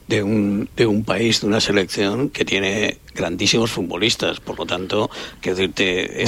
de un país, de una selección que tiene grandísimos futbolistas. Por lo tanto, quiero decirte,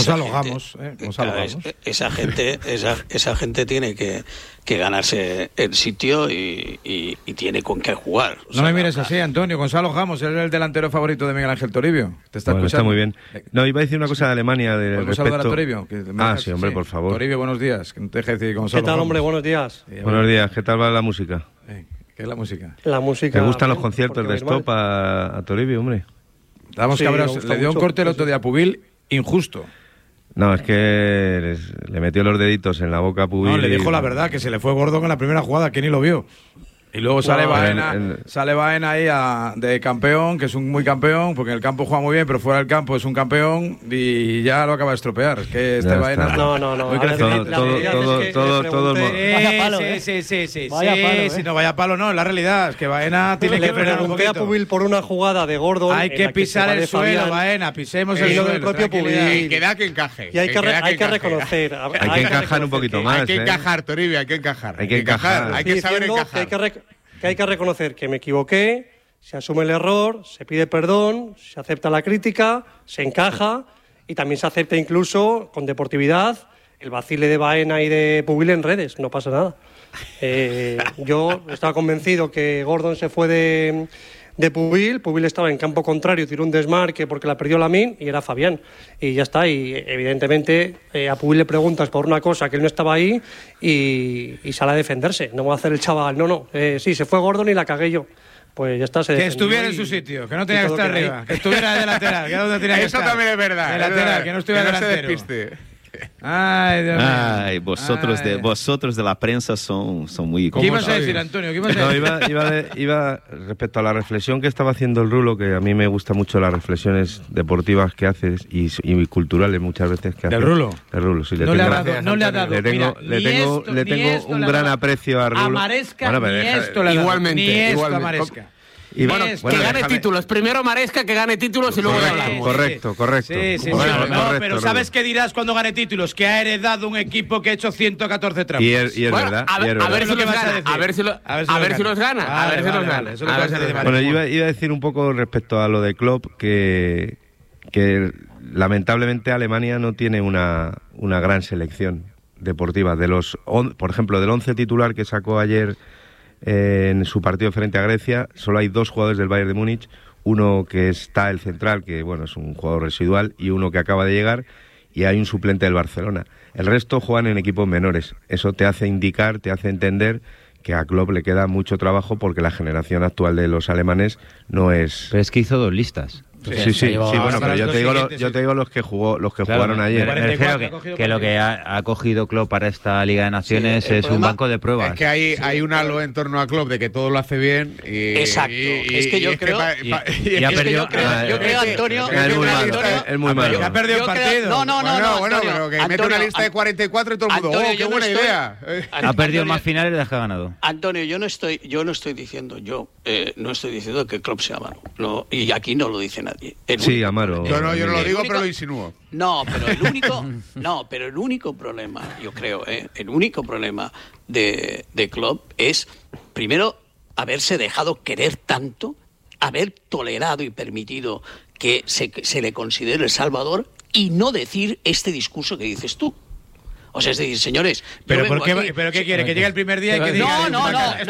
esa gente tiene que ganarse el sitio y tiene con qué jugar. No me mires así, Antonio. Gonzalo Ramos es el delantero favorito de Miguel Ángel Toribio. Te está escuchando. Está muy bien. No, iba a decir una cosa de Alemania. ¿Podemos saludar a Toribio? Sí, hombre, por favor. Toribio, buenos días. Que no te dejes decir Gonzalo. ¿Qué tal, Ramos. hombre? Buenos días. Buenos días. ¿Qué tal va la música? ¿Qué es la música? La música. ¿Te gustan los conciertos de Stop a Toribio, hombre? Damos cabras. Le dio un corte el otro día a Pubil injusto. No, es que le metió los deditos en la boca a Pubil. No, le dijo la verdad, que se le fue Gordon en la primera jugada, que ni lo vio. Y luego sale Baena ahí de campeón, que es un muy campeón, porque en el campo juega muy bien, pero fuera del campo es un campeón y ya lo acaba de estropear. Es que este Baena... No. Todo el mundo. Vaya palo, Sí, Vaya palo, no, vaya palo no, la realidad es que Baena tiene que frenar un poquito. A Pubil por una jugada de Gordon. Hay que pisar el suelo, Baena, pisemos el suelo. Del propio Pubil. Que da que encaje. Y hay que reconocer. Hay que encajar un poquito más. Hay que encajar, Toribio, hay que encajar. Hay que encajar. Hay que saber encajar. Que hay que reconocer que me equivoqué, se asume el error, se pide perdón, se acepta la crítica, se encaja y también se acepta incluso con deportividad el vacile de Baena y de Pubil en redes, no pasa nada. Yo estaba convencido que Gordon se fue de Pubil estaba en campo contrario, tiró un desmarque porque la perdió Lamine y era Fabián. Y ya está, y evidentemente a Pubil le preguntas por una cosa que él no estaba ahí y sale a defenderse. No va a hacer el chaval, sí, se fue Gordon y la cagué yo. Pues ya está, se que estuviera en su sitio, que no tenía que estar arriba, que estuviera de lateral, que no tenía que Eso estar. también es verdad. De lateral, que no estuviera delantero. Ay, Dios mío. Ay, vosotros de la prensa son muy... ¿Qué ibas a decir, Antonio? ¿Qué ibas a decir? Iba respecto a la reflexión que estaba haciendo el Rulo, que a mí me gustan mucho las reflexiones deportivas que haces y culturales muchas veces que haces. ¿Del Rulo? Del Rulo, sí. No le ha dado. Le tengo un gran aprecio a Rulo. A Maresca, igualmente. A Maresca. Y bueno, que gane títulos. Primero Maresca, que gane títulos y luego ya hablamos. Correcto. Sí. Pero ¿sabes qué dirás cuando gane títulos? Que ha heredado un equipo que ha hecho 114 tramos. Y es verdad. A ver si los gana. Bueno, iba a decir un poco respecto a lo de Klopp, que lamentablemente Alemania no tiene una gran selección deportiva. Por ejemplo, del 11 titular que sacó ayer en su partido frente a Grecia, solo hay 2 jugadores del Bayern de Múnich, uno que está el central, que bueno, es un jugador residual, y uno que acaba de llegar, y hay un suplente del Barcelona. El resto juegan en equipos menores. Eso te hace entender que a Klopp le queda mucho trabajo, porque la generación actual de los alemanes no es... Pero es que hizo 2 listas. Sí, bueno, pero yo te digo los que jugaron ayer. Me refiero que lo que ha cogido Klopp para esta Liga de Naciones es un banco de pruebas. Es que hay un halo en torno a Klopp de que todo lo hace bien. Exacto. Es que yo creo... Yo creo, Antonio... Es muy malo. Ha perdido el partido. Bueno, pero que mete una lista de 44 y todo el mundo... ¡Oh, qué buena idea! Ha perdido más finales de las que ha ganado. Antonio, yo no estoy diciendo que Klopp sea malo. Y aquí no lo dice nadie. Sí, Amaro. Yo no lo digo, pero lo insinúo. Pero el único problema, yo creo, el único problema de Klopp es, primero, haberse dejado querer tanto, haber tolerado y permitido que se le considere el salvador y no decir este discurso que dices tú. O sea, es decir, señores... ¿Pero qué quiere? ¿Que llegue el primer día y que diga... No.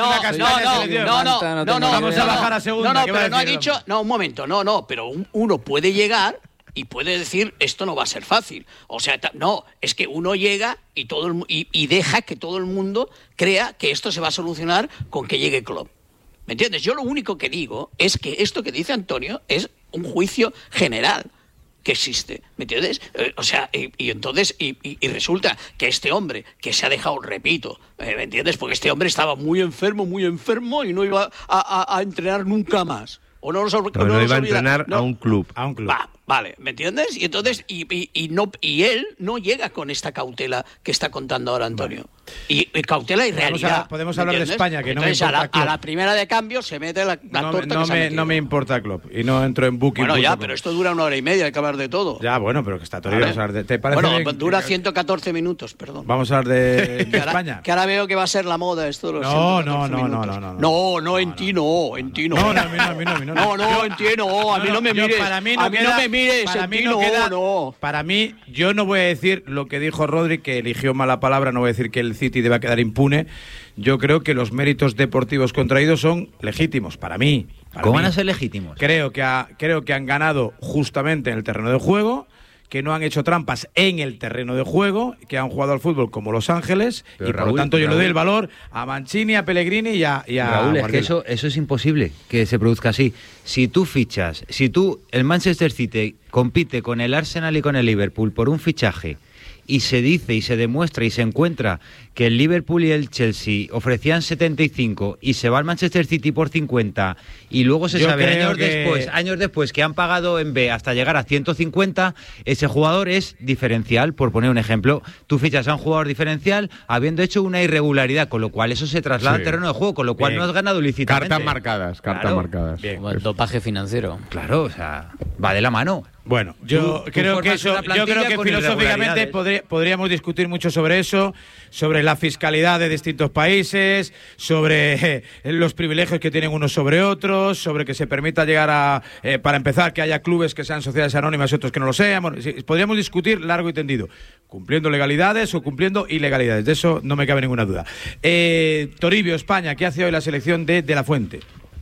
Vamos a bajar a segunda. Pero no ha dicho... No, un momento, pero uno puede llegar y puede decir, esto no va a ser fácil. O sea, es que uno llega y deja que todo el mundo crea que esto se va a solucionar con que llegue Klopp. ¿Me entiendes? Yo lo único que digo es que esto que dice Antonio es un juicio general que existe, ¿me entiendes? Y entonces resulta que este hombre que se ha dejado, repito, ¿me entiendes? Porque este hombre estaba muy enfermo y no iba a entrenar nunca más. No iba a entrenar a un club. Vale, ¿me entiendes? Y entonces y él no llega con esta cautela que está contando ahora Antonio. Y cautela y realidad. Podemos hablar de España, que entonces, no me importa a la primera de cambio se mete la torta que se ha metido. No me importa Klopp y no entro en Booking. Bueno, ya, pero esto dura 1 hora y media, hay que hablar de todo. Ya, bueno, pero que está Toribio. Vamos a hablar de, ¿te parece bueno, bien? Dura 114 minutos, perdón. Vamos a hablar de España. Que ahora veo que va a ser la moda esto de los 114 minutos. No, en ti no. En ti no, a mí no. No, en ti no, a mí no me mires. Para mí no me mires, en ti no. Para mí, yo no voy a decir lo que dijo Rodri, que eligió mala palabra, no voy a decir que el City deba quedar impune. Yo creo que los méritos deportivos contraídos son legítimos, para mí. ¿Cómo van a ser legítimos? Creo que han ganado justamente en el terreno de juego, que no han hecho trampas en el terreno de juego, que han jugado al fútbol como Los Ángeles, pero y por lo tanto yo le doy el valor a Mancini, a Pellegrini y a Raúl, es que eso es imposible que se produzca así. Si el Manchester City compite con el Arsenal y con el Liverpool por un fichaje, y se dice y se demuestra y se encuentra que el Liverpool y el Chelsea ofrecían 75 y se va al Manchester City por 50 y luego se sabe años después que han pagado en B hasta llegar a 150, ese jugador es diferencial, por poner un ejemplo. Tú fichas a un jugador diferencial habiendo hecho una irregularidad, con lo cual eso se traslada al terreno de juego, con lo cual no has ganado lícitamente. Cartas marcadas. Bien. O el dopaje financiero. Claro, o sea, va de la mano. Bueno, yo creo que filosóficamente podríamos discutir mucho sobre eso, sobre la fiscalidad de distintos países, sobre los privilegios que tienen unos sobre otros, sobre que se permita llegar para empezar, que haya clubes que sean sociedades anónimas y otros que no lo sean. Bueno, podríamos discutir largo y tendido, cumpliendo legalidades o cumpliendo ilegalidades, de eso no me cabe ninguna duda. Toribio, España, ¿qué hace hoy la selección de La Fuente?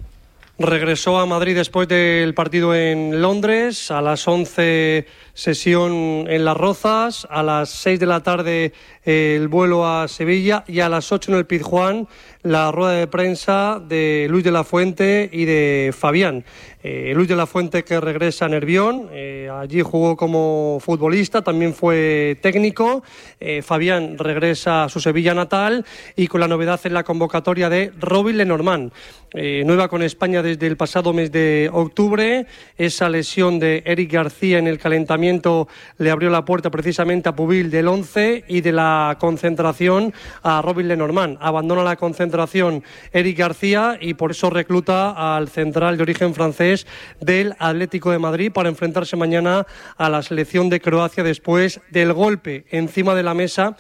Regresó a Madrid después del partido en Londres, a las 11 sesión en Las Rozas, a las 6 de la tarde el vuelo a Sevilla y a las 8 en el Pizjuán la rueda de prensa de Luis de la Fuente y de Fabián. Luis de la Fuente, que regresa a Nervión, allí jugó como futbolista, también fue técnico. Fabián regresa a su Sevilla natal y con la novedad en la convocatoria de Robin Lenormand. No iba con España desde el pasado mes de octubre. Esa lesión de Eric García en el calentamiento le abrió la puerta precisamente a Pubil del 11 y de la concentración a Robin Lenormand. Abandona la concentración Eric García y por eso recluta al central de origen francés del Atlético de Madrid para enfrentarse mañana a la selección de Croacia después del golpe encima de la mesa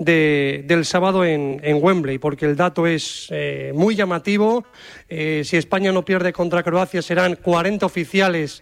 del sábado en Wembley, porque el dato es muy llamativo. Si España no pierde contra Croacia serán 40 oficiales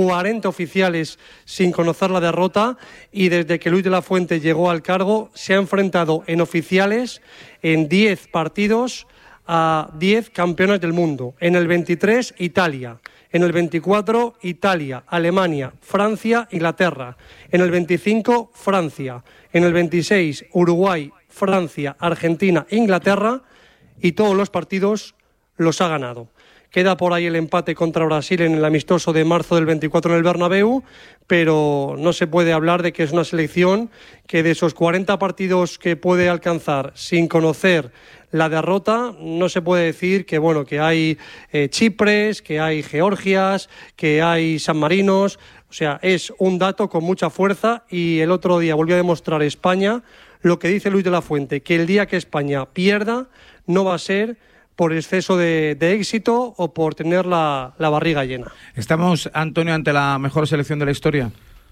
sin conocer la derrota, y desde que Luis de la Fuente llegó al cargo se ha enfrentado en oficiales en 10 partidos a 10 campeones del mundo. En el 23 Italia, en el 24 Italia, Alemania, Francia, Inglaterra, en el 25 Francia, en el 26 Uruguay, Francia, Argentina, Inglaterra, y todos los partidos los ha ganado. Queda por ahí el empate contra Brasil en el amistoso de marzo del 24 en el Bernabéu, pero no se puede hablar de que es una selección que de esos 40 partidos que puede alcanzar sin conocer la derrota, no se puede decir que que hay Chipres, que hay Georgias, que hay San Marinos. O sea, es un dato con mucha fuerza, y el otro día volvió a demostrar España lo que dice Luis de la Fuente, que el día que España pierda no va a ser por exceso de éxito o por tener la barriga llena. ¿Estamos, Antonio, ante la mejor selección de la historia?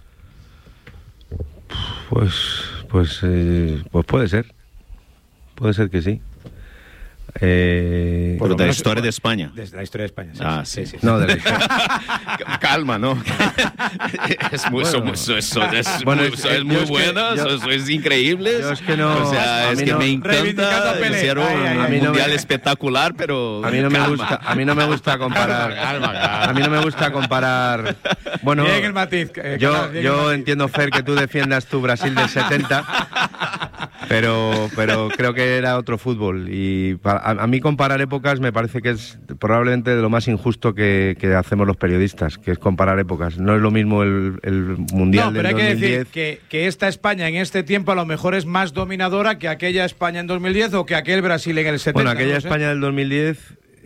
Pues puede ser. Puede ser que sí. Pero de la historia de España. Desde la historia de España. Sí. No, de la historia. Calma, ¿no? Es muy bueno, es increíble. Es que no. O sea, es que me encanta. Hicieron un mundial espectacular, pero. A mí no me gusta comparar. A mí no me gusta comparar. Bueno, bien el matiz. Yo entiendo, Fer, que tú defiendas tu Brasil del 70. Pero creo que era otro fútbol, y a mí comparar épocas me parece que es probablemente de lo más injusto que hacemos los periodistas, que es comparar épocas. No es lo mismo el Mundial del 2010. No, pero hay que decir que esta España en este tiempo a lo mejor es más dominadora que aquella España en 2010 o que aquel Brasil en el 70. Bueno, aquella España del 2010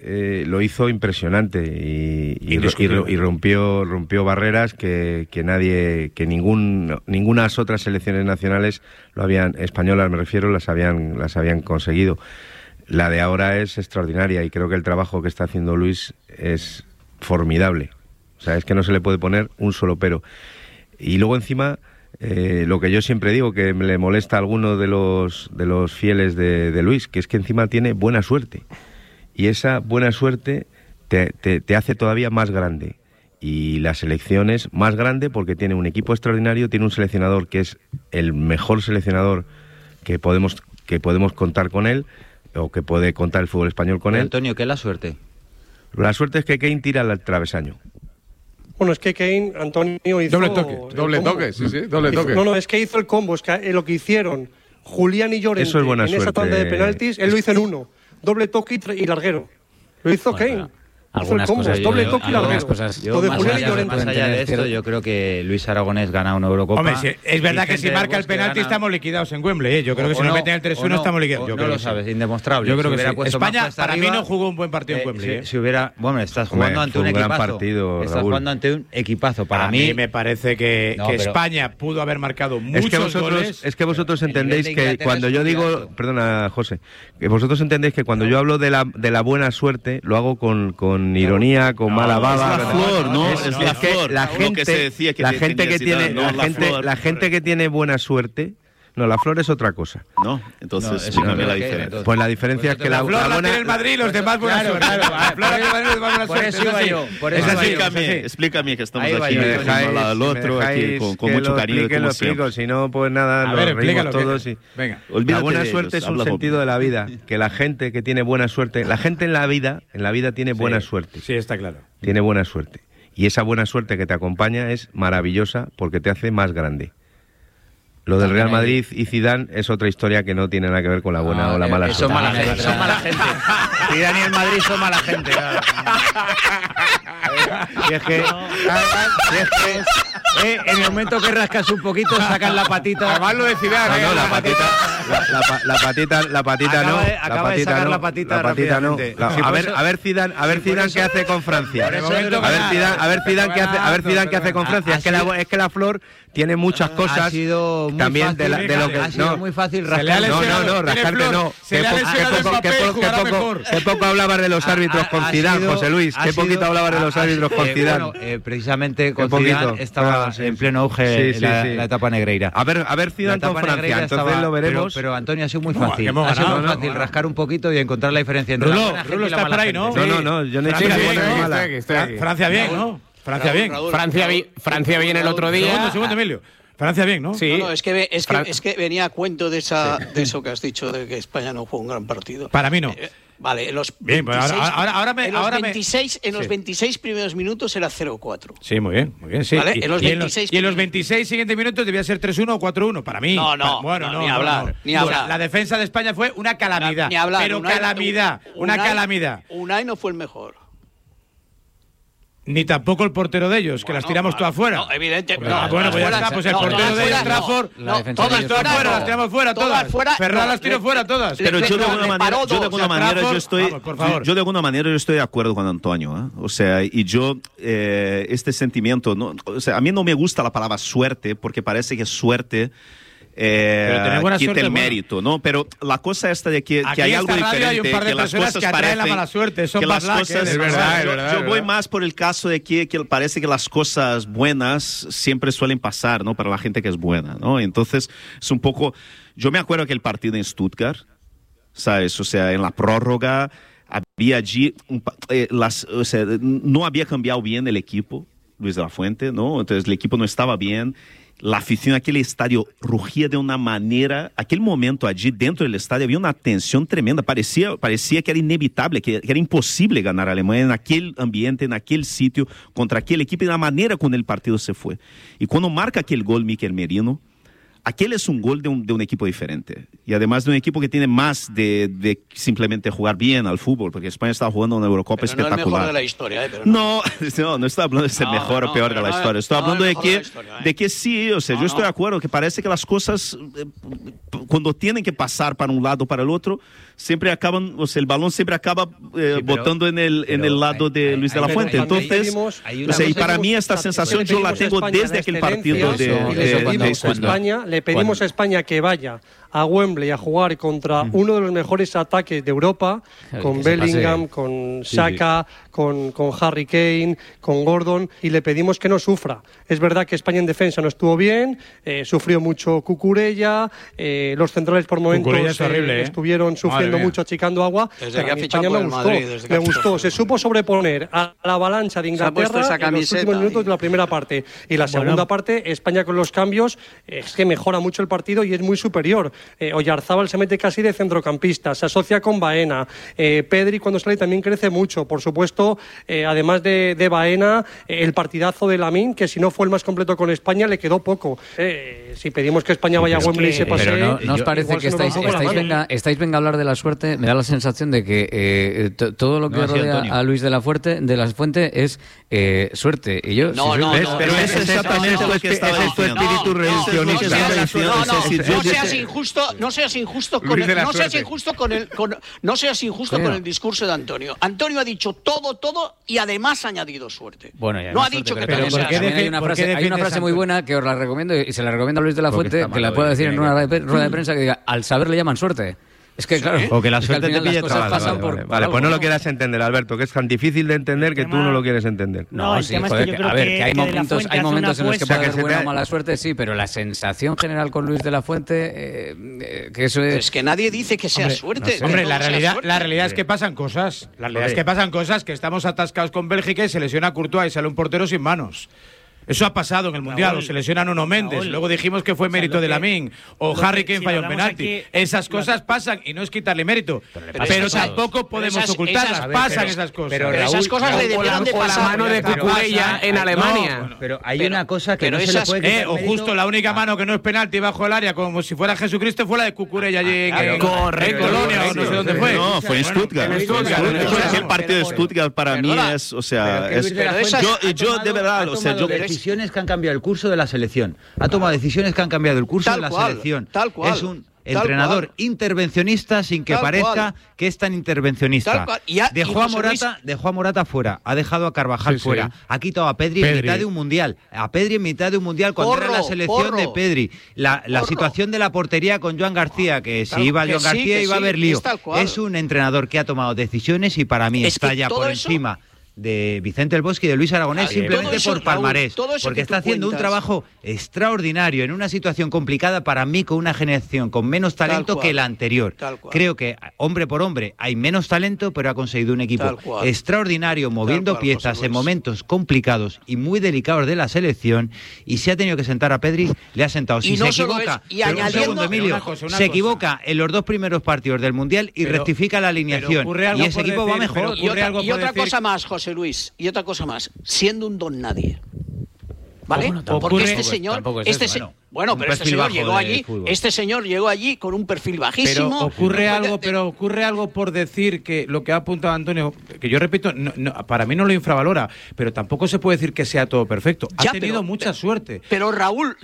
lo hizo impresionante y rompió barreras que ninguna otras selecciones nacionales españolas me refiero, las habían conseguido. La de ahora es extraordinaria y creo que el trabajo que está haciendo Luis es formidable. O sea, es que no se le puede poner un solo pero. Y luego encima, lo que yo siempre digo, que le molesta a alguno de los fieles de Luis, que es que encima tiene buena suerte. Y esa buena suerte te hace todavía más grande. Y la selección es más grande porque tiene un equipo extraordinario, tiene un seleccionador que es el mejor seleccionador que podemos contar con él, o que puede contar el fútbol español con él. Antonio, ¿qué es la suerte? La suerte es que Kane tira al travesaño. Bueno, es que Kane, Antonio, hizo... Doble toque, sí, doble toque. No, es que hizo el combo, es que lo que hicieron Julián y Llorente eso es buena en suerte. Esa tanda de penaltis, él lo hizo en uno. Doble toque y larguero. Lo hizo Kane. Algunas cosas, doble toque y larguero. Lo de Julián y Llorente. Más allá de esto, yo creo que Luis Aragonés gana una Eurocopa. Hombre, sí, es verdad que si marca el penalti estamos liquidados en Wembley. Yo creo que si nos meten el 3-1 estamos liquidados. No lo sabes, indemostrable. Yo creo que sí. España, para mí, no jugó un buen partido en Wembley. Si hubiera... Bueno, estás jugando ante un equipazo. Estás jugando ante un equipazo. Para mí me parece que España pudo haber marcado muchos goles. Es que vosotros entendéis que cuando yo digo... Perdona, José. Que vosotros entendéis que cuando yo hablo de la buena suerte, lo hago con ironía, con mala baba. Es la flor, ¿no? Es la flor. La gente que tiene buena suerte... No, la flor es otra cosa. No, entonces explícame la diferencia. Pues la diferencia es que la flor la tiene el Madrid y los demás buena suerte. La flor la tiene el Madrid y los demás buena suerte. Por eso iba yo. Explícame que estamos aquí uno al lado del otro, aquí con mucho cariño. Lo explico, si no, pues nada, lo reímos todos. Venga. La buena suerte es un sentido de la vida, que la gente que tiene buena suerte, la gente en la vida tiene buena suerte. Sí, está claro. Tiene buena suerte. Y esa buena suerte que te acompaña es maravillosa porque te hace más grande. Lo del Real Madrid y Zidane es otra historia que no tiene nada que ver con la buena o la mala suerte. Son mala gente. Zidane y el Madrid son mala gente. Y es que en el momento que rascas un poquito sacan la patita. Además lo de Zidane, no, la patita no. Acaba de sacar la patita rápidamente. A ver Zidane qué hace con Francia. A ver Zidane qué hace con Francia. Es que la flor tiene muchas cosas. También de lo que ha sido muy fácil rascar. No, rascarte no. Qué poco hablabas de los árbitros con Zidane, José Luis. Qué poquito hablabas de los árbitros con Zidane. Precisamente con Zidane estaba en pleno auge la etapa negreira. A ver Zidane con Francia, entonces lo veremos. Pero Antonio, ha sido muy fácil. Ha sido muy fácil rascar un poquito y encontrar la diferencia entre la buena gente y la mala gente. No, yo no he dicho mala. Francia bien, ¿no? Francia bien. Francia bien el otro día. Segundo, Emilio. Francia bien, ¿no? Sí. No, es que venía a cuento de eso que has dicho, de que España no jugó un gran partido. Para mí no. Vale, en los 26 primeros minutos era 0-4. Sí, muy bien. Sí. ¿Vale? Y en los 26 siguientes minutos debía ser 3-1 o 4-1. Para mí. No, ni hablar. La defensa de España fue una calamidad. Ni hablar. Pero una calamidad. Unai no fue el mejor. Ni tampoco el portero de ellos, que las tiramos todas fuera. No, evidentemente. Bueno, pues ya está, pues el portero de ellos, Trafford. Todas fuera, las tiramos fuera, todas. Ferran las tiró fuera, todas. Pero yo de alguna manera yo estoy de acuerdo con Antonio, O sea, y yo, este sentimiento, o sea, a mí no me gusta la palabra suerte, porque parece que suerte quita el mérito, ¿no? Pero la cosa esta de que hay algo diferente, hay un par de que las cosas que atraen la mala suerte, son que las cosas, es verdad, yo voy más por el caso de que parece que las cosas buenas siempre suelen pasar, ¿no? Para la gente que es buena, ¿no? Entonces, es un poco... Yo me acuerdo que el partido en Stuttgart, ¿sabes? O sea, en la prórroga había allí... o sea, no había cambiado bien el equipo, Luis de la Fuente, ¿no? Entonces, el equipo no estaba bien. La afición, aquel estadio rugía de una manera, aquel momento allí dentro del estadio había una tensión tremenda, parecía que era inevitable, que era imposible ganar a Alemania en aquel ambiente, en aquel sitio, contra aquel equipo y la manera con el partido se fue. Y cuando marca aquel gol Mikel Merino, aquel es un gol de un equipo diferente. Y además de un equipo que tiene más de simplemente jugar bien al fútbol, porque España estaba jugando una Eurocopa espectacular. No es el mejor de la historia, pero no estoy hablando de ser mejor o peor de la historia. Estoy hablando de que sí, o sea, yo estoy de acuerdo que parece que las cosas, cuando tienen que pasar para un lado o para el otro, siempre acaban, o sea, el balón siempre acaba botando en el lado de Luis de la Fuente. Entonces, y para mí esta sensación yo la tengo desde aquel partido Le pedimos a España que vaya a Wembley a jugar contra uno de los mejores ataques de Europa, con Bellingham, con Saka, con Harry Kane, con Gordon, y le pedimos que no sufra. Es verdad que España en defensa no estuvo bien, sufrió mucho Cucurella, los centrales por momentos estuvieron sufriendo mucho, achicando agua. Pero a mí España me gustó. Se supo sobreponer a la avalancha de Inglaterra en los últimos minutos de la primera parte. Y la segunda parte, España con los cambios, es que mejora mucho el partido y es muy superior. Oyarzábal se mete casi de centrocampista, se asocia con Baena. Pedri cuando sale también crece mucho. Por supuesto, además de Baena, el partidazo de Lamine, que si no fue el más completo con España, le quedó poco. Si pedimos que España vaya a Wembley y se pase... Pero ¿no os parece que estáis venga a hablar de la suerte? Me da la sensación de que todo lo que rodea a Luis de la Fuente es suerte. Y yo, pero es exactamente lo que estaba diciendo. Es tu espíritu reduccionista. No seas injusto con el discurso de Antonio. Antonio ha dicho todo y además ha añadido suerte. Bueno, ya no ha dicho que también sea suerte. Hay una frase muy buena que os la recomiendo y se la recomiendo a Luis de la Fuente, que la pueda decir en una rueda de prensa, que diga: al saber le llaman suerte. Es que claro, o que la suerte te pille pasan Vale, pues no lo quieras entender, Alberto, que es tan difícil de entender que tú no lo quieres entender. No, sí, joder, a ver, que hay momentos en los que puede haber buena o mala suerte, sí, pero la sensación general con Luis de la Fuente, que eso es... Es que nadie dice que sea suerte. Hombre, la realidad es que pasan cosas. La realidad es que pasan cosas, que estamos atascados con Bélgica y se lesiona Courtois y sale un portero sin manos. Eso ha pasado en el Mundial, o se lesionan Nuno Méndez, luego dijimos que fue mérito de Lamine, o Harry Kane falló un penalti. Esas cosas pasan y no es quitarle mérito, pero tampoco podemos ocultarlas, pasan esas cosas. Pero esas cosas le debieron de pasar. La mano de Cucurella en Alemania. Pero hay una cosa que no se le puede quitar o justo la única mano que no es penalti bajo el área, como si fuera Jesucristo, fue la de Cucurella allí en Colonia, o no sé dónde fue. No, fue en Stuttgart. El partido de Stuttgart para mí es, o sea, yo de verdad, o sea, yo decisiones que han cambiado el curso de la selección. Ha tomado decisiones que han cambiado el curso de la selección. Es un entrenador intervencionista sin que parezca que es tan intervencionista. Dejó a Morata fuera, ha dejado a Carvajal fuera, ha quitado a Pedri en mitad de un mundial. A Pedri en mitad de un mundial cuando era la selección de Pedri. La situación de la portería con Joan García, que si iba Joan García iba a haber lío. Es un entrenador que ha tomado decisiones y para mí está ya por encima de Vicente El Bosque y de Luis Aragonés, simplemente por palmarés, porque está haciendo un trabajo extraordinario en una situación complicada para mí, con una generación con menos talento que la anterior. Creo que hombre por hombre hay menos talento, pero ha conseguido un equipo extraordinario, moviendo piezas en momentos complicados y muy delicados de la selección, y si ha tenido que sentar a Pedri, le ha sentado. Si se equivoca, se equivoca en los dos primeros partidos del Mundial y rectifica la alineación, y ese equipo va mejor. Y otra cosa más, José Luis, y otra cosa más, siendo un don nadie, ¿vale? Porque este señor, pero este señor llegó allí con un perfil bajísimo. Pero ocurre algo por decir que lo que ha apuntado Antonio, que yo repito, para mí no lo infravalora, pero tampoco se puede decir que sea todo perfecto. Ha tenido mucha suerte. Pero Raúl,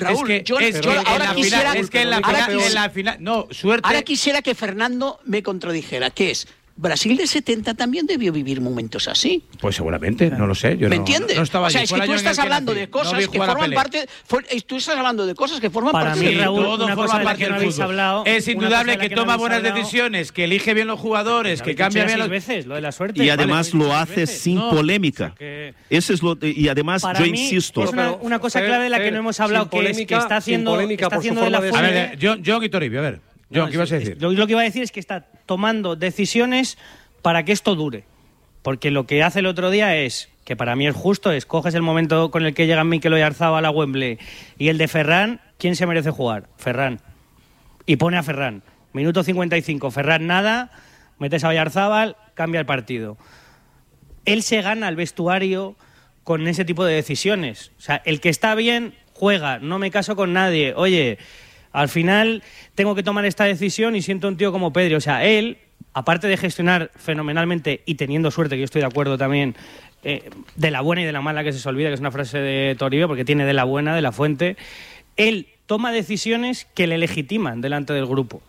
ahora quisiera que Fernando me contradijera, que es: Brasil de 70 también debió vivir momentos así. Pues seguramente, no lo sé. Yo ¿me entiendes? No estaba o sea, es que tú estás hablando de cosas que forman parte. Tú estás hablando de cosas que forman parte. Para mí, Raúl, todo forma parte del fútbol. Es indudable que toma buenas decisiones, que elige bien los jugadores, que cambia bien los veces, lo de la suerte. Y además lo hace sin polémica. Eso es lo. Y además yo insisto. Es una cosa clave de la que no hemos hablado, que es que está haciendo de la Fuente. A ver, John y Toribio, a ver. John, ¿qué ibas a decir? Lo que iba a decir es que está tomando decisiones para que esto dure. Porque lo que hace el otro día es, que para mí es justo, es coges el momento con el que llega Mikel Oyarzabal a Wembley y el de Ferran, ¿quién se merece jugar? Ferran. Y pone a Ferran. Minuto 55, Ferran nada, metes a Oyarzabal, cambia el partido. Él se gana el vestuario con ese tipo de decisiones. O sea, el que está bien, juega, no me caso con nadie. Oye, al final tengo que tomar esta decisión y siento un tío como Pedri. O sea, él, aparte de gestionar fenomenalmente y teniendo suerte, que yo estoy de acuerdo también, de la buena y de la mala, que se olvida, que es una frase de Toribio, porque tiene de la buena, de la Fuente, él toma decisiones que le legitiman delante del grupo.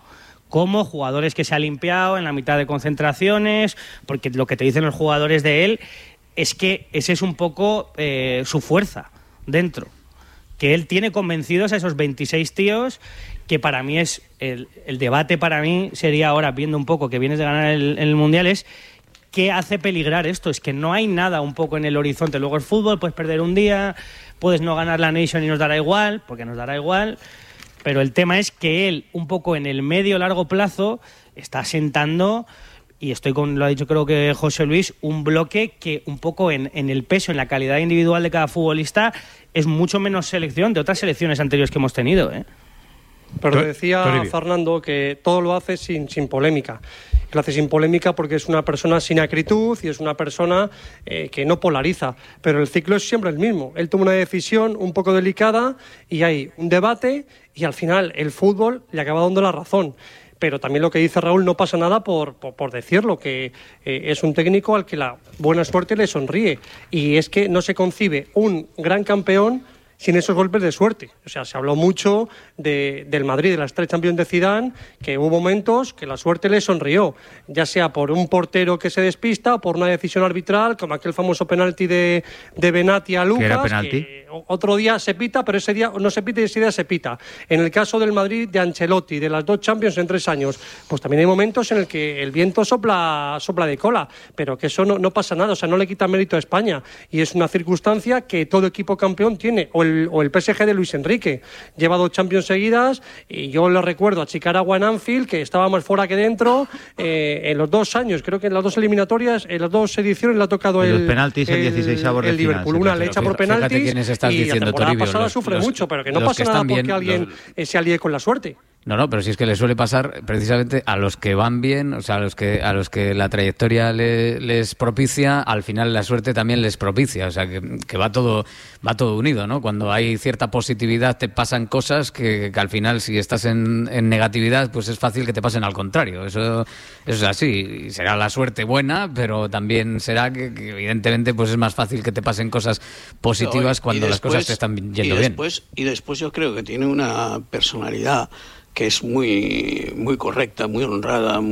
como jugadores que se ha limpiado en la mitad de concentraciones, porque lo que te dicen los jugadores de él es que ese es un poco su fuerza dentro, que él tiene convencidos a esos 26 tíos, que para mí es el debate para mí sería ahora, viendo un poco que vienes de ganar el Mundial, es ¿qué hace peligrar esto? Es que no hay nada un poco en el horizonte. Luego el fútbol, puedes perder un día, puedes no ganar la Nation y nos dará igual, porque nos dará igual, pero el tema es que él, un poco en el medio-largo plazo, está sentando, y lo ha dicho creo que José Luis, un bloque que un poco en el peso, en la calidad individual de cada futbolista, es mucho menos selección de otras selecciones anteriores que hemos tenido, ¿eh? Pero decía Fernando que todo lo hace sin polémica. Lo hace sin polémica porque es una persona sin acritud y es una persona que no polariza. Pero el ciclo es siempre el mismo. Él toma una decisión un poco delicada y hay un debate y al final el fútbol le acaba dando la razón. Pero también lo que dice Raúl, no pasa nada por decirlo, que es un técnico al que la buena suerte le sonríe. Y es que no se concibe un gran campeón sin esos golpes de suerte. O sea, se habló mucho del Madrid, de las 3 Champions de Zidane, que hubo momentos que la suerte le sonrió, ya sea por un portero que se despista, por una decisión arbitral, como aquel famoso penalti de Benati a Lucas. ¿Qué era penalti? Que otro día se pita, pero ese día no se pita y ese día se pita. En el caso del Madrid de Ancelotti, de las 2 Champions en 3 años, pues también hay momentos en el que el viento sopla de cola, pero que eso no pasa nada, o sea, no le quita mérito a España. Y es una circunstancia que todo equipo campeón tiene, o el PSG de Luis Enrique. Lleva 2 Champions seguidas y yo le recuerdo a Chicaragua en Anfield, que estaba más fuera que dentro, en los 2 años, creo que en las 2 eliminatorias, en las 2 ediciones le ha tocado los penaltis, el 16avos de Liverpool, final, una le echa por penaltis y la temporada pasada sufre mucho, pero que no pasa nada porque alguien se alíe con la suerte. No, pero si es que le suele pasar precisamente a los que van bien, o sea, a los que la trayectoria les propicia, al final la suerte también les propicia, o sea, que va todo unido, ¿no? Cuando hay cierta positividad te pasan cosas que al final, si estás en negatividad, pues es fácil que te pasen al contrario. Eso es así, y será la suerte buena, pero también será que evidentemente pues es más fácil que te pasen cosas positivas cuando las cosas te están yendo bien. Y después yo creo que tiene una personalidad que es muy muy correcta, muy honrada,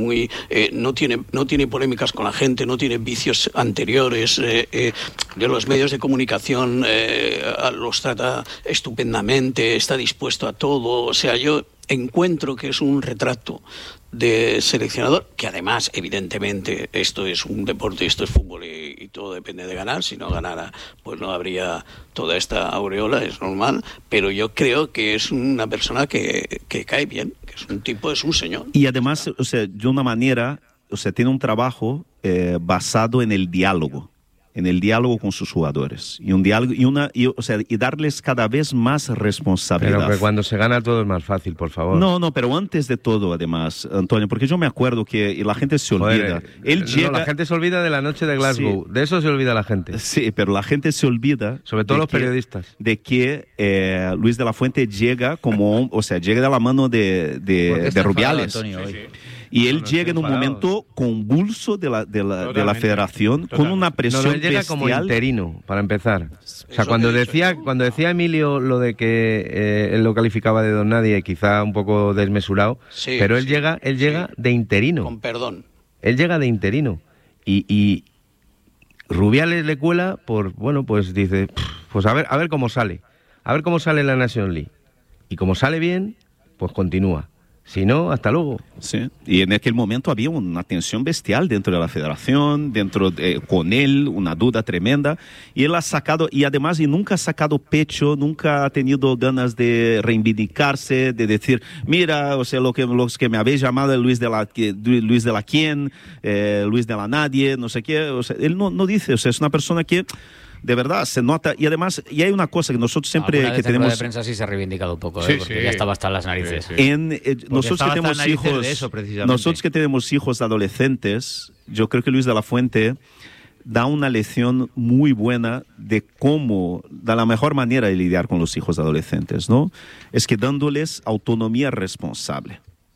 no tiene polémicas con la gente, no tiene vicios anteriores, de los medios de comunicación los trata estupendamente, está dispuesto a todo, o sea, yo encuentro que es un retrato de seleccionador, que además, evidentemente, esto es un deporte, esto es fútbol y todo depende de ganar. Si no ganara, pues no habría toda esta aureola, es normal, pero yo creo que es una persona que cae bien, que es un tipo, es un señor. Y además, o sea, de una manera, o sea, tiene un trabajo basado en el diálogo con sus jugadores y un diálogo y darles cada vez más responsabilidad. Pero que cuando se gana todo es más fácil, por favor. No, pero antes de todo, además, Antonio, porque yo me acuerdo que la gente se olvida. La gente se olvida de la noche de Glasgow, sí. De eso se olvida la gente. Sí, pero la gente se olvida, sobre todo los periodistas, de que Luis de la Fuente llega llega de la mano de Rubiales. Antonio, hoy. Y él llega en un momento convulso de la federación, con una presión él llega bestial. Como interino, para empezar. O sea, cuando decía Emilio lo de que él lo calificaba de don nadie, quizá un poco desmesurado, sí, pero él llega de interino. Con perdón. Él llega de interino. Y Rubiales le cuela pues dice, pues a ver cómo sale. A ver cómo sale en la National League. Y como sale bien, pues continúa. Si no, hasta luego. Sí, y en aquel momento había una tensión bestial dentro de la federación, con él, una duda tremenda, y él ha sacado, y además nunca ha sacado pecho, nunca ha tenido ganas de reivindicarse, de decir, mira, o sea, los que me habéis llamado Luis de la quién, Luis de la nadie, no sé qué, o sea, él no dice, o sea, es una persona que de verdad se nota, y además y hay una cosa que nosotros siempre que tenemos en de prensa sí se ha reivindicado un poco, porque ya estaba hasta las narices. Nosotros que tenemos hijos, nosotros que tenemos hijos adolescentes, yo creo que Luis de la Fuente da una lección muy buena de cómo, de la mejor manera de lidiar con los hijos adolescentes, ¿no? Es que dándoles autonomía responsable.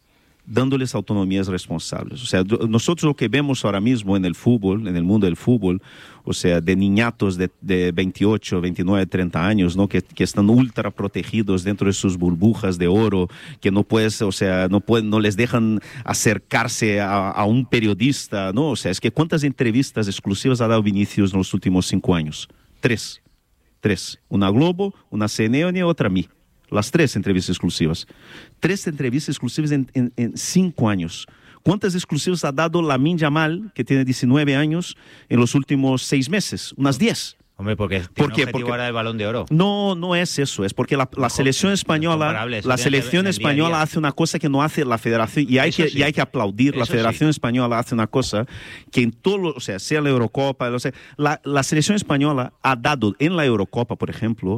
dándoles autonomías responsables. O sea, nosotros lo que vemos ahora mismo en el fútbol, en el mundo del fútbol, o sea, de niñatos de 28, 29, 30 años, ¿no? Que están ultra protegidos dentro de sus burbujas de oro, que no puedes, o sea, no les dejan acercarse a un periodista, ¿no? O sea, es que ¿cuántas entrevistas exclusivas ha dado Vinicius en los últimos 5 años? 3. Una a Globo, una a CNN y otra a mí. Las 3 entrevistas exclusivas. 3 entrevistas exclusivas en 5 años. ¿Cuántas exclusivas ha dado Lamine Yamal, que tiene 19 años, en los últimos 6 meses? Unas 10. Hombre, porque tiene objetivo ahora el Balón de Oro. No es eso. Es porque la selección española, hace una cosa que no hace la federación, y hay que aplaudir. La Federación Española hace una cosa que en todo, o sea, sea la Eurocopa, la selección española ha dado en la Eurocopa, por ejemplo,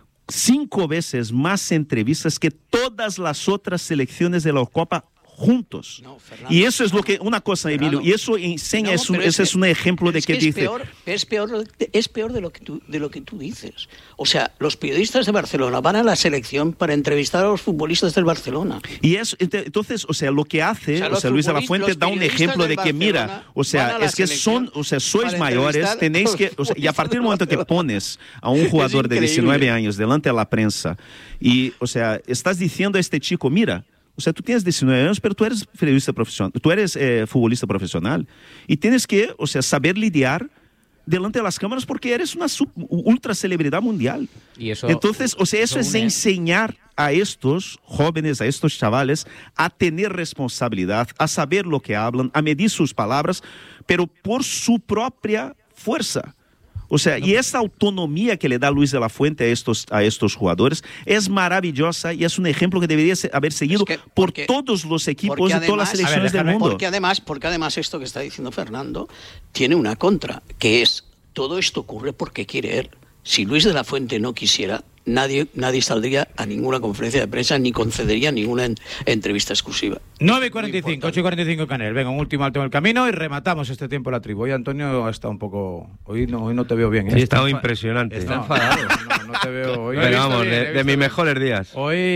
5 veces más entrevistas que todas las otras selecciones de la Eurocopa juntos. No, Fernando, y eso es lo que, una cosa, Emilio, y eso enseña, ese es un ejemplo de que dice... Es peor de lo que tú dices. O sea, los periodistas de Barcelona van a la selección para entrevistar a los futbolistas del Barcelona. Y eso, entonces, o sea, lo que hace, Luis de la Fuente da un ejemplo de que, mira, o sea, es que sois mayores, tenéis que, o sea, y a partir del momento que pones a un jugador de 19 años delante de la prensa y, o sea, estás diciendo a este chico, mira, o sea, tú tienes 19 años, pero tú eres periodista profesional, tú eres futbolista profesional y tienes que, o sea, saber lidiar delante de las cámaras porque eres una ultra celebridad mundial. Y eso, entonces, o sea, eso es enseñar a estos jóvenes, a estos chavales, a tener responsabilidad, a saber lo que hablan, a medir sus palabras, pero por su propia fuerza. O sea, y esa autonomía que le da Luis de la Fuente a estos jugadores es maravillosa y es un ejemplo que debería haber seguido por todos los equipos de todas las selecciones del mundo. Porque además esto que está diciendo Fernando tiene una contra, que es todo esto ocurre porque quiere él. Si Luis de la Fuente no quisiera, nadie saldría a ninguna conferencia de prensa ni concedería ninguna entrevista exclusiva. 9:45, 8:45 Canel. Venga, un último alto en el camino y rematamos este tiempo la tribu. Hoy Antonio ha estado un poco... Hoy no te veo bien. Sí, ha estado impresionante. Está enfadado. No te veo hoy. Pero vamos, de mis mejores días.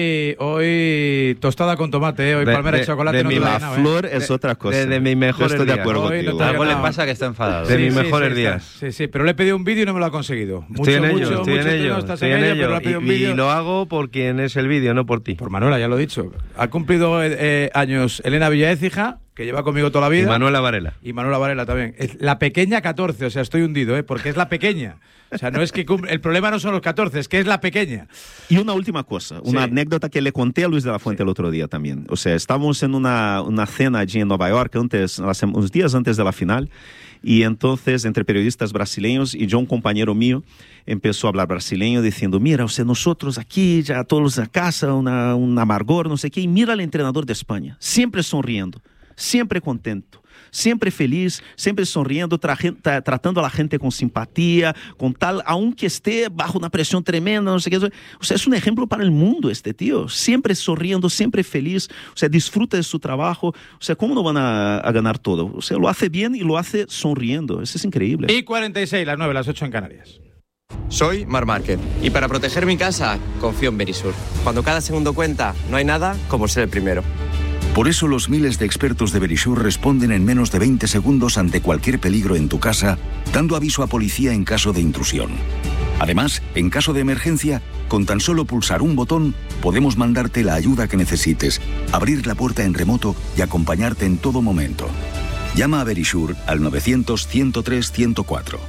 Hoy tostada con tomate, hoy palmera de chocolate. La flor es otra cosa. De mis mejores días. Estoy de acuerdo contigo. Algo le pasa que está enfadado. De mis mejores días. Sí, pero le he pedido un vídeo y no me lo ha conseguido. Estoy en ello. Y lo hago por quien es el vídeo, no por ti. Por Manuela, ya lo he dicho. Ha cumplido años Elena Villaécija, que lleva conmigo toda la vida. Y Manuela Varela. Y Manuela Varela también. La pequeña 14, o sea, estoy hundido, porque es la pequeña. O sea, no es que el problema no son los 14, es que es la pequeña. Y una última cosa, una anécdota que le conté a Luis de la Fuente el otro día también. O sea, estábamos en una cena allí en Nueva York, unos días antes de la final, y entonces entre periodistas brasileños y yo, un compañero mío, empezó a hablar brasileño diciendo, mira, o sea, nosotros aquí, ya todos en casa, un amargor, no sé qué, y mira al entrenador de España, siempre sonriendo, siempre contento, siempre feliz, siempre sonriendo, tratando a la gente con simpatía, con tal, aunque esté bajo una presión tremenda, no sé qué. O sea, es un ejemplo para el mundo este tío, siempre sonriendo, siempre feliz, o sea, disfruta de su trabajo. O sea, ¿cómo no van a ganar todo? O sea, lo hace bien y lo hace sonriendo, eso es increíble. Y 46, las 9, las 8 en Canarias. Soy Marc Márquez y para proteger mi casa confío en Verisur. Cuando cada segundo cuenta, no hay nada como ser el primero. Por eso los miles de expertos de Verisur responden en menos de 20 segundos ante cualquier peligro en tu casa, dando aviso a policía en caso de intrusión. Además, en caso de emergencia, con tan solo pulsar un botón, podemos mandarte la ayuda que necesites, abrir la puerta en remoto y acompañarte en todo momento. Llama a Verisur al 900-103-104.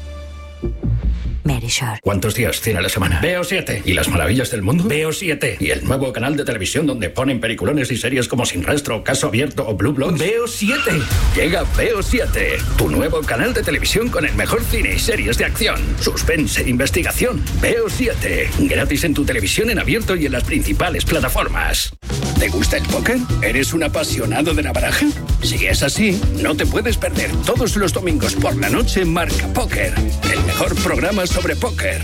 Verisur. ¿Cuántos días tiene la semana? Veo 7. ¿Y las maravillas del mundo? Veo 7. ¿Y el nuevo canal de televisión donde ponen peliculones y series como Sin Rastro, Caso Abierto o Blue Bloods? Veo 7. Llega Veo 7, tu nuevo canal de televisión con el mejor cine y series de acción, suspense e investigación. Veo 7. Gratis en tu televisión en abierto y en las principales plataformas. ¿Te gusta el póker? ¿Eres un apasionado de la baraja? Si es así, no te puedes perder todos los domingos por la noche Marca Póker, el mejor programa sobre póker.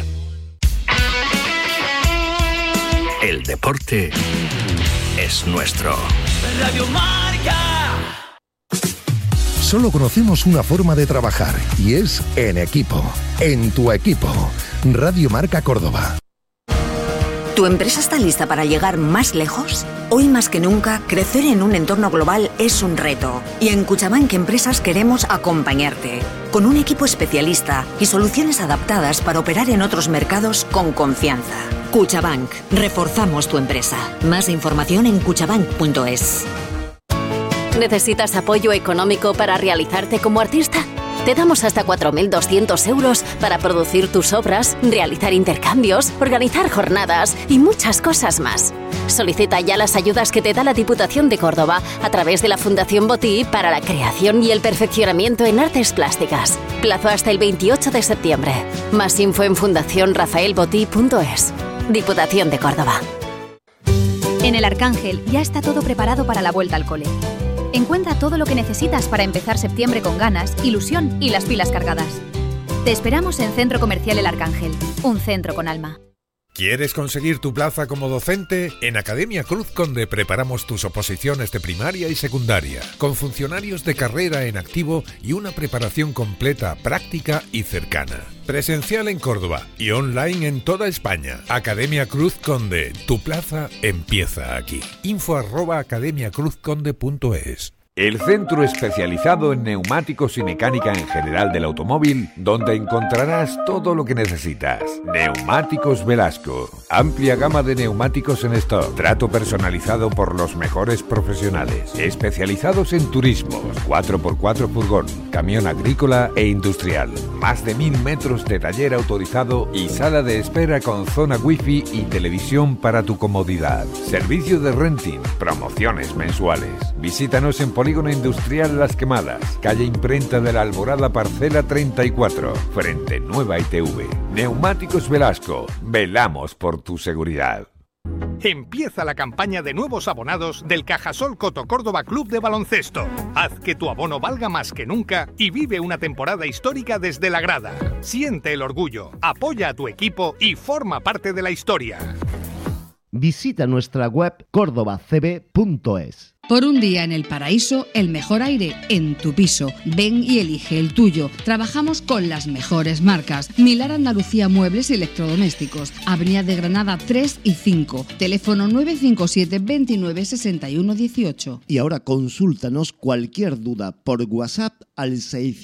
El deporte es nuestro. Radio Marca. Solo conocemos una forma de trabajar y es en equipo. En tu equipo. Radio Marca Córdoba. ¿Tu empresa está lista para llegar más lejos? Hoy más que nunca, crecer en un entorno global es un reto. Y en Cuchabank Empresas queremos acompañarte. Con un equipo especialista y soluciones adaptadas para operar en otros mercados con confianza. Cuchabank. Reforzamos tu empresa. Más información en cuchabank.es. ¿Necesitas apoyo económico para realizarte como artista? Te damos hasta 4.200 euros para producir tus obras, realizar intercambios, organizar jornadas y muchas cosas más. Solicita ya las ayudas que te da la Diputación de Córdoba a través de la Fundación Botí para la creación y el perfeccionamiento en artes plásticas. Plazo hasta el 28 de septiembre. Más info en fundacionrafaelbotí.es. Diputación de Córdoba. En el Arcángel ya está todo preparado para la vuelta al cole. Encuentra todo lo que necesitas para empezar septiembre con ganas, ilusión y las pilas cargadas. Te esperamos en Centro Comercial El Arcángel, un centro con alma. ¿Quieres conseguir tu plaza como docente? En Academia Cruz Conde preparamos tus oposiciones de primaria y secundaria, con funcionarios de carrera en activo y una preparación completa, práctica y cercana. Presencial en Córdoba y online en toda España. Academia Cruz Conde, tu plaza empieza aquí. info@academiacruzconde.es. El centro especializado en neumáticos y mecánica en general del automóvil, donde encontrarás todo lo que necesitas. Neumáticos Velasco. Amplia gama de neumáticos en stock. Trato personalizado por los mejores profesionales. Especializados en turismos, 4x4 furgón, camión agrícola e industrial. Más de 1000 metros de taller autorizado y sala de espera con zona wifi y televisión para tu comodidad. Servicio de renting, promociones mensuales. Visítanos en Polígono Industrial Las Quemadas, calle Imprenta de la Alborada, parcela 34, frente Nueva ITV. Neumáticos Velasco, velamos por tu seguridad. Empieza la campaña de nuevos abonados del Cajasol Coto Córdoba Club de Baloncesto. Haz que tu abono valga más que nunca y vive una temporada histórica desde la grada. Siente el orgullo, apoya a tu equipo y forma parte de la historia. Visita nuestra web cordobacb.es. Por un día en el paraíso, el mejor aire en tu piso. Ven y elige el tuyo. Trabajamos con las mejores marcas. Milar Andalucía Muebles y Electrodomésticos. Avenida de Granada 3 y 5. Teléfono 957 29 61 18. Y ahora consúltanos cualquier duda por WhatsApp al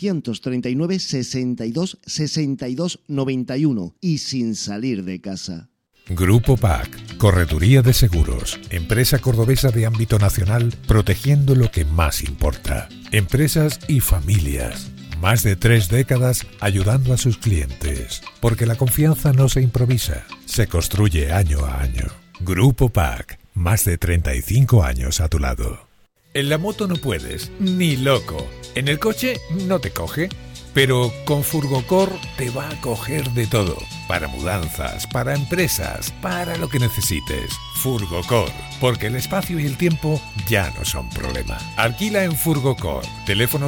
639 62 62 91 y sin salir de casa. Grupo PAC, Correduría de Seguros, empresa cordobesa de ámbito nacional, protegiendo lo que más importa. Empresas y familias. Más de 3 décadas ayudando a sus clientes. Porque la confianza no se improvisa, se construye año a año. Grupo PAC, más de 35 años a tu lado. En la moto no puedes, ni loco. En el coche no te coge. Pero con Furgocor te va a coger de todo. Para mudanzas, para empresas, para lo que necesites. Furgocor, porque el espacio y el tiempo ya no son problema. Alquila en Furgocor. Teléfono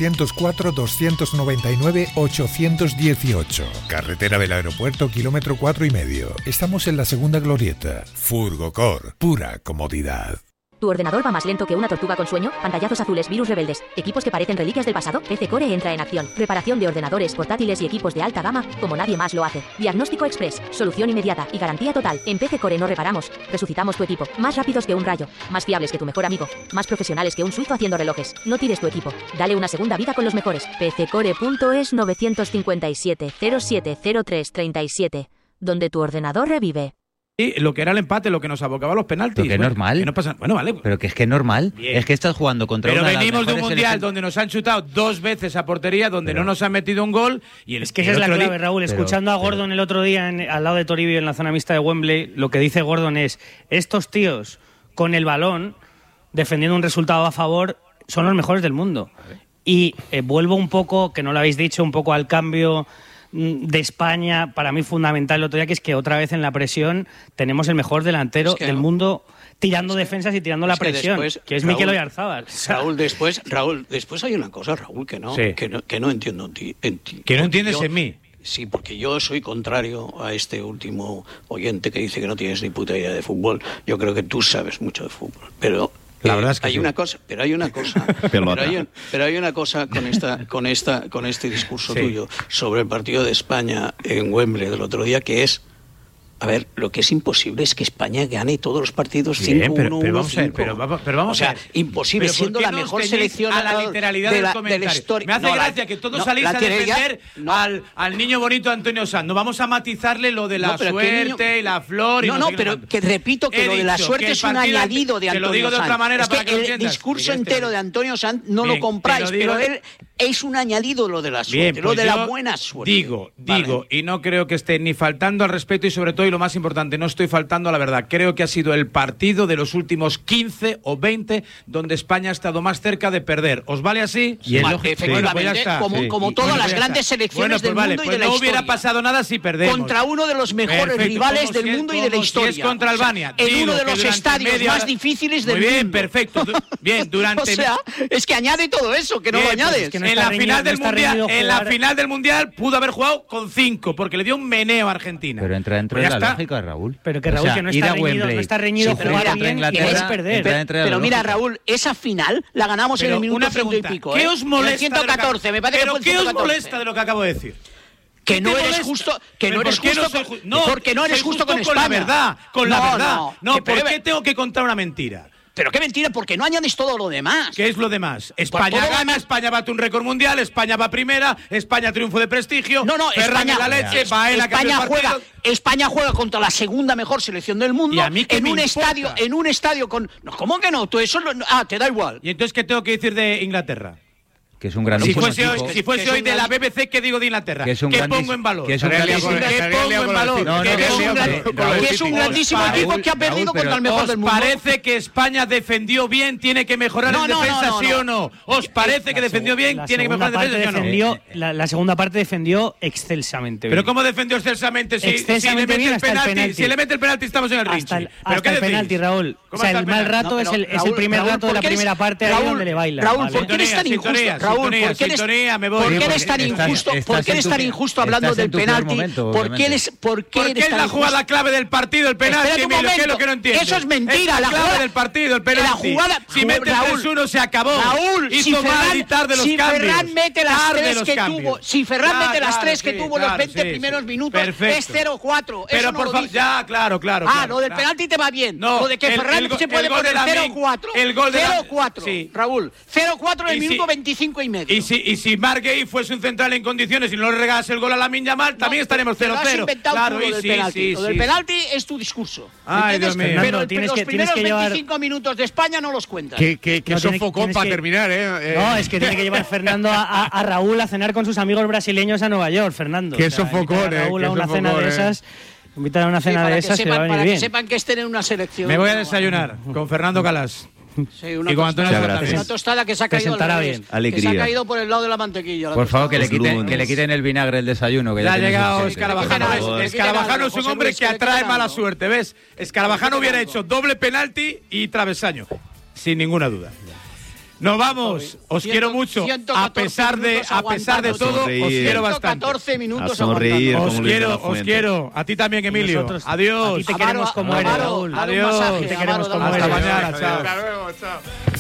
604-299-818. Carretera del Aeropuerto, kilómetro 4,5. Estamos en la segunda glorieta. Furgocor, pura comodidad. ¿Tu ordenador va más lento que una tortuga con sueño? Pantallazos azules, virus rebeldes, equipos que parecen reliquias del pasado. PC Core entra en acción. Reparación de ordenadores, portátiles y equipos de alta gama como nadie más lo hace. Diagnóstico express, solución inmediata y garantía total. En PC Core no reparamos, resucitamos tu equipo. Más rápidos que un rayo, más fiables que tu mejor amigo, más profesionales que un suizo haciendo relojes. No tires tu equipo, dale una segunda vida con los mejores. pccore.es 957 0703 37, donde tu ordenador revive. Y lo que era el empate, lo que nos abocaba a los penaltis. Pero que es normal. Que no pasa, bueno, vale. Pero que es que es normal. Bien. Es que estás jugando contra Pero una de las venimos de un mejores mundial donde nos han chutado 2 veces a portería, donde no nos han metido un gol. Y es que esa es la clave, Raúl. Escuchando a Gordon el otro día al lado de Toribio en la zona mixta de Wembley, lo que dice Gordon es: estos tíos con el balón, defendiendo un resultado a favor, son los mejores del mundo. Y vuelvo un poco, que no lo habéis dicho, un poco al cambio de España, para mí fundamental el otro día, que es que otra vez en la presión tenemos el mejor delantero del mundo tirando defensas y tirando la presión, que es Mikel Oyarzabal. Raúl, después hay una cosa, Raúl, que no entiendo en ti. Que no entiendes en mí. Sí, porque yo soy contrario a este último oyente que dice que no tienes ni puta idea de fútbol. Yo creo que tú sabes mucho de fútbol, pero la verdad es que hay una cosa con este discurso tuyo sobre el partido de España en Wembley del otro día, que es A ver, lo que es imposible es que España gane todos los partidos 5-1, pero 1-5. vamos a ver. Imposible, siendo la mejor selección a la literalidad del comentario. de la historia. Me hace gracia que todos salís a defender al niño bonito Antonio Sanz. No vamos a matizarle lo de la suerte y la flor. Pero que repito que lo de la suerte es un añadido de Antonio Sanz. Te lo digo de otra manera para que lo entiendas. El discurso entero de Antonio Sanz no lo compráis, pero él es un añadido lo de la suerte, lo de la buena suerte. Digo, y no creo que esté ni faltando al respeto y sobre todo, y lo más importante, no estoy faltando a la verdad. Creo que ha sido el partido de los últimos 15 o 20 donde España ha estado más cerca de perder. ¿Os vale así? Y efectivamente, como todas las grandes selecciones del mundo y de la historia. No hubiera pasado nada si perdemos. Contra uno de los mejores rivales del mundo y de la historia. Si es contra Albania. En uno de los estadios más difíciles del mundo. Muy bien, perfecto. Bien, durante... O sea, es que añade todo eso, que no lo añades. En la final del Mundial pudo haber jugado con 5, porque le dio un meneo a Argentina. Pero entra dentro de la lógica, Raúl. Pero que Raúl, que no está reñido jugar bien y es perder. Pero mira, Raúl, esa final la ganamos en el minuto 100 y pico. ¿Qué os molesta? 114, me parece que fue el 114. ¿Qué os molesta de lo que acabo de decir? Que no eres justo, porque no eres justo con España. Con la verdad. No, ¿por qué tengo que contar una mentira? Pero qué mentira, porque no añades todo lo demás. ¿Qué es lo demás? España gana, España bate un récord mundial, España va primera, España triunfo de prestigio. España, la leche, España juega contra la segunda mejor selección del mundo en un estadio con. No, ¿cómo que no? Tú eso te da igual. ¿Y entonces qué tengo que decir de Inglaterra? Que es un gran si fuese hoy de la BBC, ¿qué digo de Inglaterra? ¿Qué pongo en valor? Que es un grandísimo equipo que ha perdido contra el mejor del mundo. ¿Os parece que España defendió bien, tiene que mejorar en defensa, sí o no? ¿Os parece que defendió bien, tiene que mejorar en defensa, sí o no? La segunda parte defendió excelsamente bien. ¿Pero cómo defendió excelsamente? Si le mete el penalti estamos en el rinchi. Hasta el penalti, Raúl. O sea, el mal rato es el primer rato de la primera parte ahí donde le baila. Raúl, ¿por qué eres tan injusto? Raúl, ¿por qué eres tan injusto? ¿Por qué eres tan injusto hablando del penalti? ¿Por qué eres la jugada clave del partido, el penalti? ¿Qué es lo que no entiendes? Eso es mentira. La clave del partido, el penalti. Si mete 3-1 se acabó. Raúl, hizo mal y tarde los cambios. Ferran mete las 3 que tuvo. Si Ferran mete las 3 que tuvo los 20 primeros minutos, es 0-4. Pero por favor, ya, claro. Lo del penalti te va bien. Lo de que Ferran se puede poner 0-4. 0-4, Raúl. 0-4 en el minuto 25 y medio. Y si Marc Guehi fuese un central en condiciones y no le regalas el gol a Lamine Yamal, también estaremos 0-0. Claro, lo del penalti es tu discurso. Ay, Dios mío. Pero los primeros 25 minutos de España no los cuentas. Que sofocón para terminar, No, es que tiene que llevar Fernando a Raúl a cenar con sus amigos brasileños a Nueva York, Fernando. Qué sofocón, Raúl a una cena de esas. Invitar a una cena de esas, para que sepan que estén en una selección. Me voy a desayunar con Fernando Calas. Sí, una tostada que se ha caído que se ha caído por el lado de la mantequilla. Por favor, que le quiten el vinagre el desayuno. Que ya ha llegado Escarabajano. Escarabajano es un hombre que atrae mala suerte, ¿ves? Escarabajano hubiera hecho doble penalti y travesaño, sin ninguna duda. Nos vamos, os quiero mucho, a pesar de todo, os quiero bastante. 114 minutos os quiero, a ti también, Emilio. Adiós. A ti te queremos como eres, Raúl. Adiós. Te queremos como eres. Hasta mañana, chao. Hasta luego, chao.